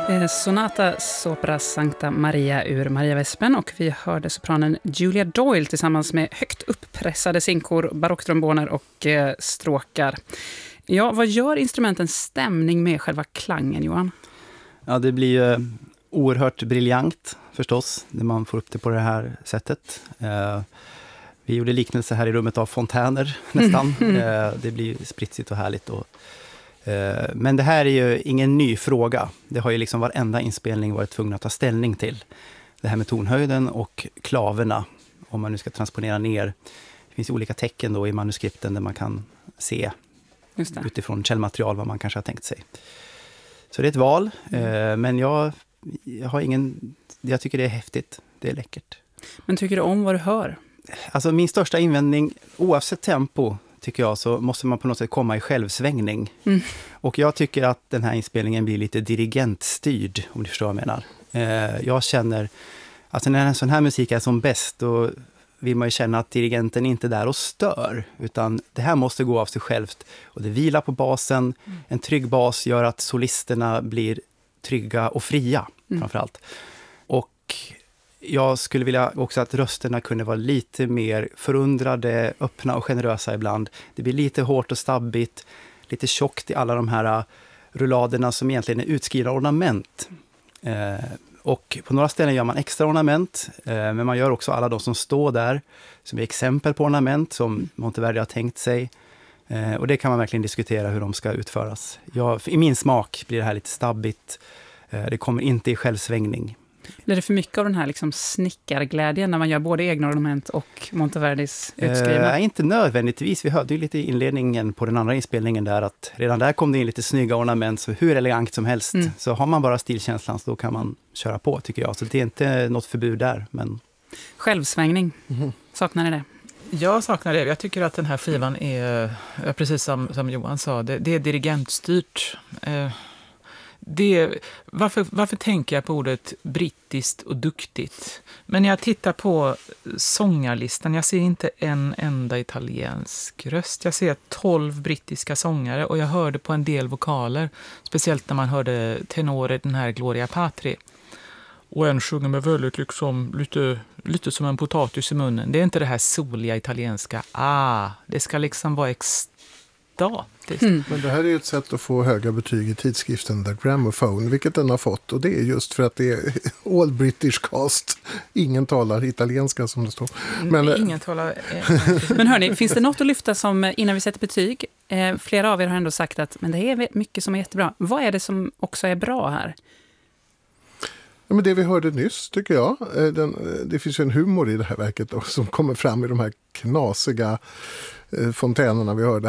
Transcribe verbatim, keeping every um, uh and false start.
Sonata Sopra Sancta Maria ur Maria Vespen, och vi hörde sopranen Julia Doyle tillsammans med högt uppressade sinkor, barocktromboner och eh, stråkar. Ja, vad gör instrumentens stämning med själva klangen, Johan? Ja, det blir ju oerhört briljant förstås när man får upp det på det här sättet. Eh, vi gjorde liknelse här i rummet av fontäner nästan. Mm. Eh, det blir spritsigt och härligt och men det här är ju ingen ny fråga. Det har ju liksom varenda inspelning varit tvungen att ta ställning till. Det här med tonhöjden och klaverna, om man nu ska transponera ner. Det finns olika tecken då i manuskripten där man kan se utifrån källmaterial vad man kanske har tänkt sig. Så det är ett val, mm. men jag, jag har ingen, jag tycker det är häftigt. Det är läckert. Men tycker du om vad du hör? Alltså min största invändning, oavsett tempo, tycker jag, så måste man på något sätt komma i självsvängning. Mm. Och jag tycker att den här inspelningen blir lite dirigentstyrd, om du förstår vad jag menar. Eh, jag känner, alltså när en sån här musik är som bäst, då vill man ju känna att dirigenten inte är där och stör, utan det här måste gå av sig självt. Och det vilar på basen, mm. en trygg bas gör att solisterna blir trygga och fria, mm. framförallt. Och jag skulle vilja också att rösterna kunde vara lite mer förundrade, öppna och generösa ibland. Det blir lite hårt och stabbigt, lite tjockt i alla de här rulladerna som egentligen är utskrivna ornament. Eh, och på några ställen gör man extra ornament, eh, men man gör också alla de som står där som är exempel på ornament som Monteverdi har tänkt sig. Eh, och det kan man verkligen diskutera hur de ska utföras. Jag, i min smak blir det här lite stabbigt. Eh, det kommer inte i självsvängning. Blir det för mycket av den här liksom snickarglädjen när man gör både egna ornament och Monteverdis utskrivna? Eh, inte nödvändigtvis. Vi hörde ju lite i inledningen på den andra inspelningen där att redan där kom det in lite snygga ornament, så hur elegant som helst. Mm. Så har man bara stilkänslan så då kan man köra på, tycker jag. Så det är inte något förbud där. Men... Självsvängning. Mm. Saknar ni det? Jag saknar det. Jag tycker att den här skivan är, precis som, som Johan sa, det, det är dirigentstyrt. Eh, Det, varför, varför tänker jag på ordet brittiskt och duktigt? Men när jag tittar på sångarlistan, jag ser inte en enda italiensk röst. Jag ser tolv brittiska sångare och jag hörde på en del vokaler, speciellt när man hörde tenorer, den här Gloria Patri. Och en sjunger med väldigt liksom, lite, lite som en potatis i munnen. Det är inte det här soliga italienska. Ah, det ska liksom vara extra. Mm. Men det här är ett sätt att få höga betyg i tidskriften The Gramophone, vilket den har fått, och det är just för att det är all British cast. Ingen talar italienska som det står. Men, Ingen talar... men hörni, finns det något att lyfta som innan vi sätter betyg? Eh, flera av er har ändå sagt att men det är mycket som är jättebra. Vad är det som också är bra här? Ja, men det vi hörde nyss, tycker jag. Den, det finns ju en humor i det här verket då, som kommer fram i de här knasiga fontänerna vi hörde